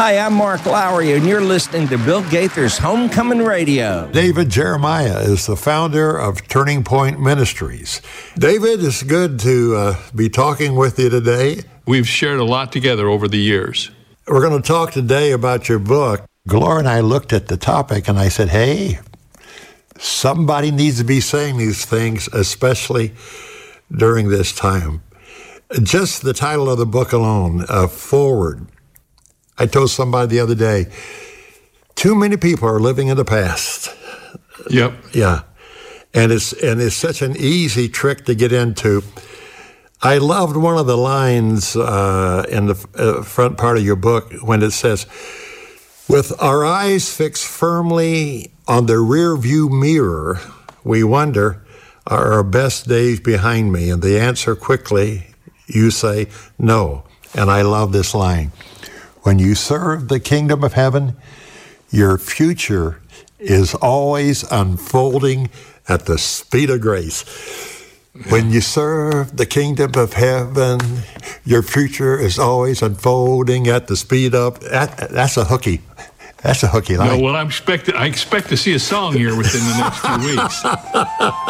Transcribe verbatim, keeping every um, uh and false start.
Hi, I'm Mark Lowry, and you're listening to Bill Gaither's Homecoming Radio. David Jeremiah is the founder of Turning Point Ministries. David, it's good to uh, be talking with you today. We've shared a lot together over the years. We're going to talk today about your book. Gloria and I looked at the topic, and I said, hey, somebody needs to be saying these things, especially during this time. Just the title of the book alone, uh, Forward. I told somebody the other day, too many people are living in the past. Yep. Yeah. And it's and it's such an easy trick to get into. I loved one of the lines uh, in the uh, front part of your book when it says, with our eyes fixed firmly on the rear view mirror, we wonder, are our best days behind me? And the answer quickly, you say, no. And I love this line. When you serve the kingdom of heaven, your future is always unfolding at the speed of grace. When you serve the kingdom of heaven, your future is always unfolding at the speed of... That, that's a hooky. That's a hooky line. No, well, I'm expect, I expect to see a song here within the next two weeks.